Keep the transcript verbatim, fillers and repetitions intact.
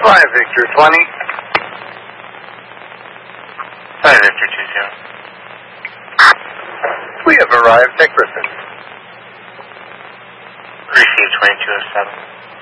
Fly Victor twenty. Fly Victor two zero. We have arrived at Griffin. Received twenty-two oh seven.